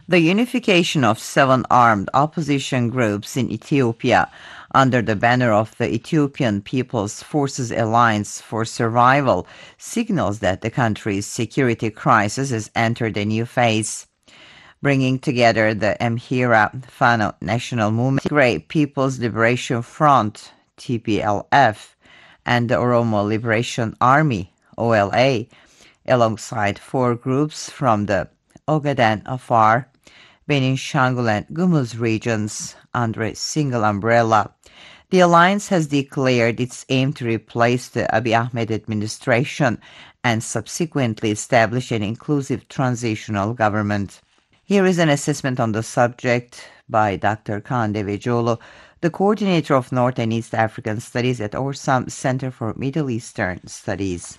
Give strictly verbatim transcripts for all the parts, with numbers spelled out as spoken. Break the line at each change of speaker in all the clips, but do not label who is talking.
The unification of seven armed opposition groups in Ethiopia under the banner of the Ethiopian People's Forces Alliance for Survival signals that the country's security crisis has entered a new phase, bringing together the Amhara-Fano National Movement, Tigray People's Liberation Front (T P L F), and the Oromo Liberation Army (O L A), alongside four groups from the Ogaden, Afar, Benishangul and Gumuz regions under a single umbrella. The alliance has declared its aim to replace the Abiy Ahmed administration and subsequently establish an inclusive transitional government. Here is an assessment on the subject by Doctor Kaan Devecioğlu, the coordinator of North and East African Studies at Orsam Center for Middle Eastern Studies.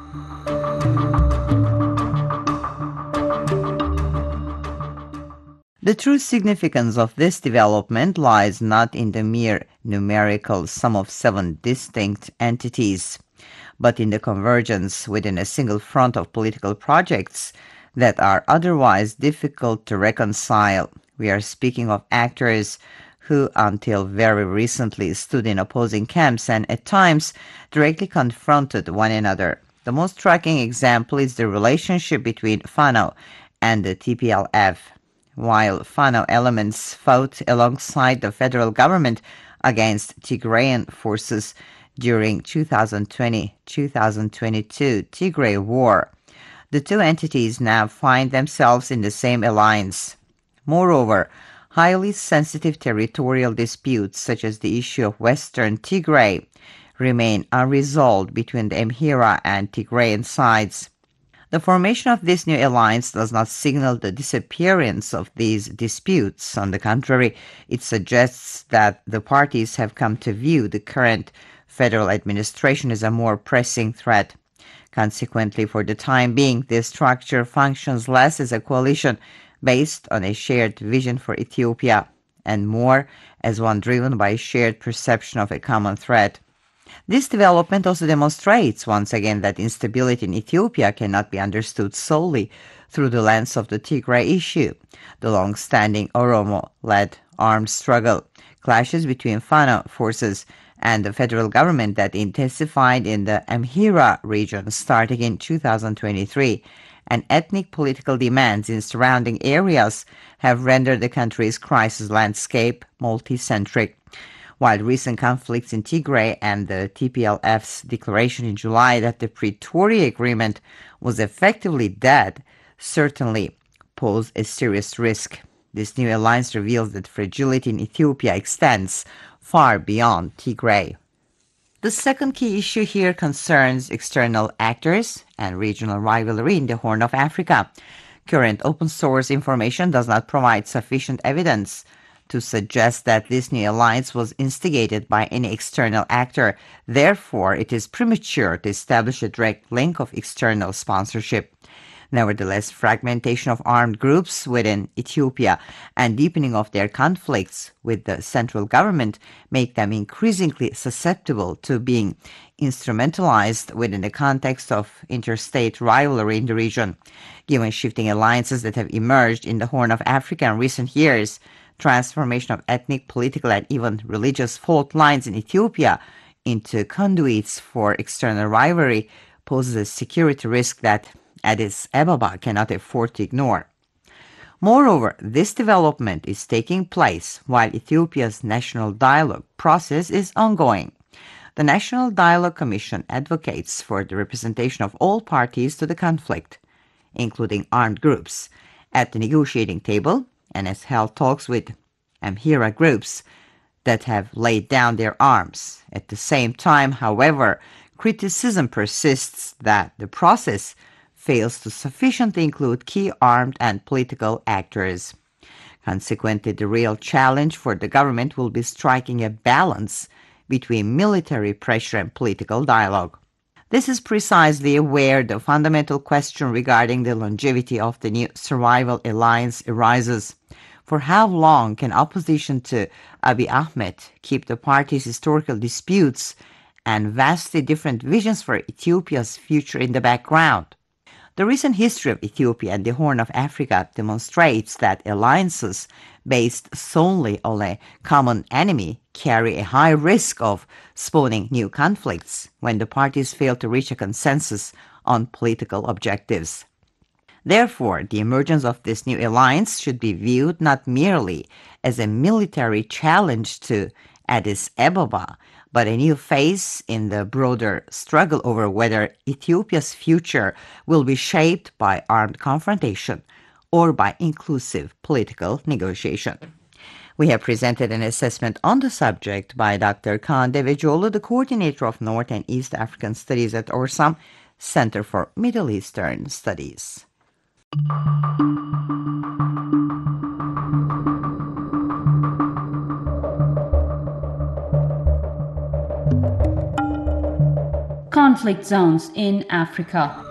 The true significance of this development lies not in the mere numerical sum of seven distinct entities, but in the convergence within a single front of political projects that are otherwise difficult to reconcile. We are speaking of actors who until very recently stood in opposing camps and at times directly confronted one another. The most striking example is the relationship between Fano and the T P L F. While Fano elements fought alongside the federal government against Tigrayan forces during two thousand twenty to two thousand twenty-two Tigray War, the two entities now find themselves in the same alliance. Moreover, highly sensitive territorial disputes such as the issue of Western Tigray remain unresolved between the Amhara and Tigrayan sides. The formation of this new alliance does not signal the disappearance of these disputes. On the contrary, it suggests that the parties have come to view the current federal administration as a more pressing threat. Consequently, for the time being, this structure functions less as a coalition based on a shared vision for Ethiopia and more as one driven by a shared perception of a common threat. This development also demonstrates once again that instability in Ethiopia cannot be understood solely through the lens of the Tigray issue. The long-standing Oromo-led armed struggle, clashes between Fano forces and the federal government that intensified in the Amhara region starting in two thousand twenty-three, and ethnic political demands in surrounding areas have rendered the country's crisis landscape multi-centric. While recent conflicts in Tigray and the T P L F's declaration in July that the Pretoria Agreement was effectively dead certainly pose a serious risk. This new alliance reveals that fragility in Ethiopia extends far beyond Tigray. The second key issue here concerns external actors and regional rivalry in the Horn of Africa. Current open-source information does not provide sufficient evidence to suggest that this new alliance was instigated by any external actor. Therefore, it is premature to establish a direct link of external sponsorship. Nevertheless, fragmentation of armed groups within Ethiopia and deepening of their conflicts with the central government make them increasingly susceptible to being instrumentalized within the context of interstate rivalry in the region. Given shifting alliances that have emerged in the Horn of Africa in recent years, transformation of ethnic, political, and even religious fault lines in Ethiopia into conduits for external rivalry poses a security risk that Addis Ababa cannot afford to ignore. Moreover, this development is taking place while Ethiopia's national dialogue process is ongoing. The National Dialogue Commission advocates for the representation of all parties to the conflict, including armed groups, at the negotiating table, and has held talks with Amhara groups that have laid down their arms. At the same time, however, criticism persists that the process fails to sufficiently include key armed and political actors. Consequently, the real challenge for the government will be striking a balance between military pressure and political dialogue. This is precisely where the fundamental question regarding the longevity of the new survival alliance arises. For how long can opposition to Abiy Ahmed keep the party's historical disputes and vastly different visions for Ethiopia's future in the background? The recent history of Ethiopia and the Horn of Africa demonstrates that alliances based solely on a common enemy carry a high risk of spawning new conflicts when the parties fail to reach a consensus on political objectives. Therefore, the emergence of this new alliance should be viewed not merely as a military challenge to Addis Ababa, but a new phase in the broader struggle over whether Ethiopia's future will be shaped by armed confrontation or by inclusive political negotiation. We have presented an assessment on the subject by Doctor Kaan Devecioğlu, the coordinator of North and East African Studies at Orsam Center for Middle Eastern Studies.
Conflict zones in Africa.